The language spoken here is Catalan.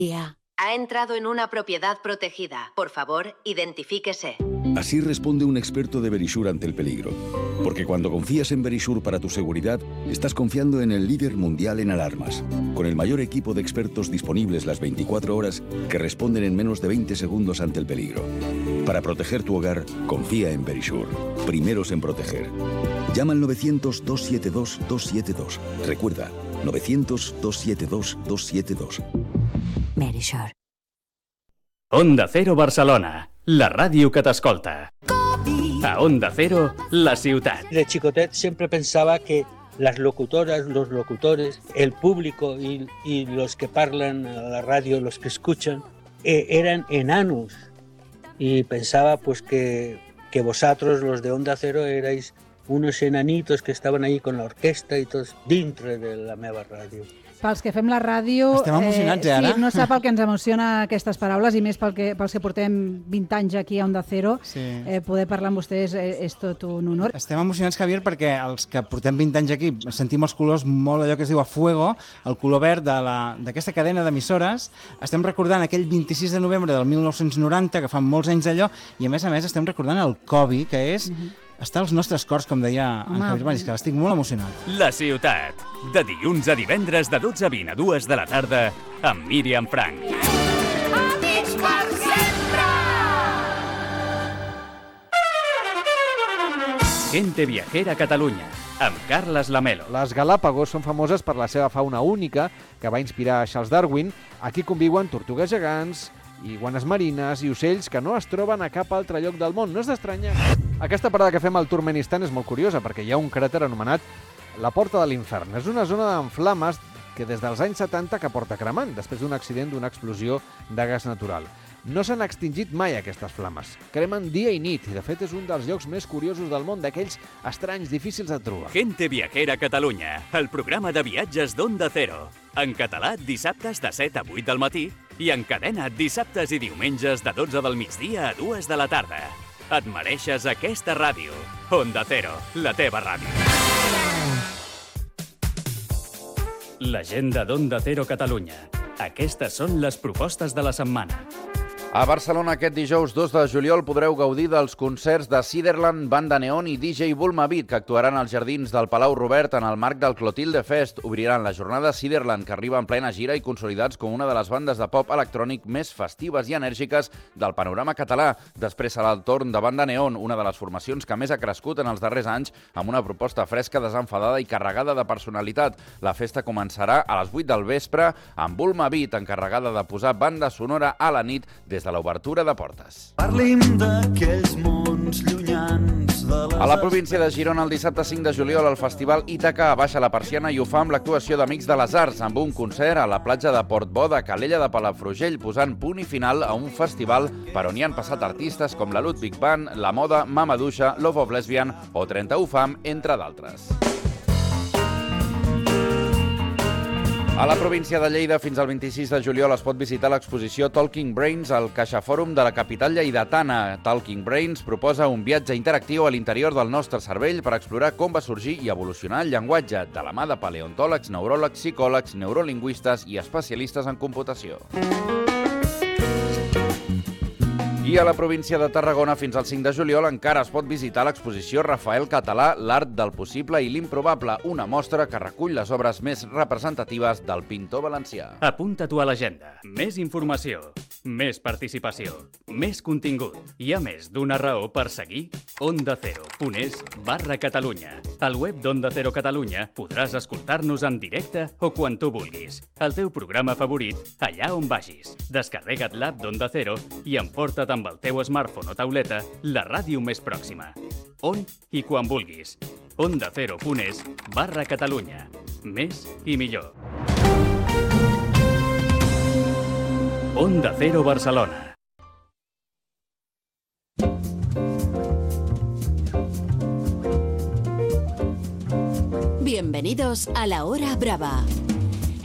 Ha entrado en una propiedad protegida. Por favor, identifíquese. Así responde un experto de Verisure ante el peligro. Porque cuando confías en Verisure para tu seguridad, estás confiando en el líder mundial en alarmas, con el mayor equipo de expertos disponibles las 24 horas que responden en menos de 20 segundos ante el peligro. Para proteger tu hogar, confía en Verisure. Primeros en proteger. Llama al 900-272-272. Recuerda, 900-272-272. Verisure. Onda Cero Barcelona, la ràdio que t'escolta. A Onda Cero, la ciutat. De chicotet siempre pensaba que las locutoras, los locutores, el público y los que parlan a la radio, los que escuchan, eran enanos. Y pensaba pues que vosotros, los de Onda Cero, erais unos enanitos que estaven ahí con la orquesta i tots dintre de la meva ràdio. Pels que fem la ràdio... Estem emocionats, ara? Sí, no sap el que ens emociona aquestes paraules, i més pels que portem 20 anys aquí a Onda Cero. Sí. Poder parlar amb vostès és tot un honor. Estem emocionats, Javier, perquè els que portem 20 anys aquí sentim els colors molt allò que es diu a fuego, el color verd d'aquesta cadena d'emissores. Estem recordant aquell 26 de novembre del 1990, que fa molts anys d'allò, i a més estem recordant el Covid, que és... està als nostres cors, com deia en Javier Mariscal. Estic molt emocionat. La ciutat, de dilluns a divendres de 12 a 20 a 2 de la tarda, amb Míriam Frank. Amics per sempre! Gente viajera a Catalunya, amb Carles Lamelo. Les Galápagos són famoses per la seva fauna única, que va inspirar Charles Darwin. Aquí conviuen tortugues gegants, iguanes marines i ocells que no es troben a cap altre lloc del món. No és d'estranyar. Aquesta parada que fem al Turkmenistan és molt curiosa perquè hi ha un cràter anomenat la Porta de l'Infern. És una zona en flames que des dels anys 70 que porta cremant, després d'un accident d'una explosió de gas natural. No s'han extingit mai aquestes flames. Cremen dia i nit i de fet és un dels llocs més curiosos del món, d'aquells estranys difícils de trobar. Gente viajera a Catalunya, el programa de viatges d'Onda Cero. En català, dissabtes de 7 a 8 del matí i en cadena dissabtes i diumenges de 12 del migdia a 2 de la tarda. Et mereixes aquesta ràdio. Onda Cero, la teva ràdio. L'agenda d'Onda Cero Catalunya. Aquestes són les propostes de la setmana. A Barcelona aquest dijous 2 de juliol podreu gaudir dels concerts de Ciderland, Banda Neon i DJ Bulma Beat, que actuaran als jardins del Palau Robert en el marc del Clotilde Fest. Obriran la jornada Ciderland, que arriba en plena gira i consolidats com una de les bandes de pop electrònic més festives i enèrgiques del panorama català. Després serà el torn de Banda Neon, una de les formacions que més ha crescut en els darrers anys, amb una proposta fresca, desenfadada i carregada de personalitat. La festa començarà a les 8 del vespre amb Bulma Beat, encarregada de posar banda sonora a la nit des de l'obertura de portes. Parlim d'aquells mons llunyans de les... A la província de Girona, el dissabte 5 de juliol, el festival Ítaca abaixa la persiana i ho fa amb l'actuació d'Amics de les Arts, amb un concert a la platja de Portbó de Calella de Palafrugell, posant punt i final a un festival per on hi han passat artistes com la Ludwig Band, La Moda, Mamadouxa, Love of Lesbian o 31 Fam, entre d'altres. A la província de Lleida, fins al 26 de juliol, es pot visitar l'exposició Talking Brains al CaixaFòrum de la capital lleidatana. Talking Brains proposa un viatge interactiu a l'interior del nostre cervell per explorar com va sorgir i evolucionar el llenguatge, de la mà de paleontòlegs, neuròlegs, psicòlegs, neurolingüistes i especialistes en computació. I a la província de Tarragona, fins al 5 de juliol, encara es pot visitar l'exposició Rafael Català, l'art del possible i l'improbable, una mostra que recull les obres més representatives del pintor valencià. Apunta-t'ho a l'agenda. Més informació, més participació, més contingut. Hi ha més d'una raó per seguir ondacero.es/Catalunya. Al web d'Onda Cero Catalunya podràs escoltar-nos en directe o quan tu vulguis. El teu programa favorit, allà on vagis. Descarrega't l'app d'Onda Cero i emporta't amb el teu smartphone o tauleta la ràdio més pròxima. On i quan vulguis. ondacero.es/Catalunya. Més i millor. Onda Cero Barcelona. Bienvenidos a La Hora Brava.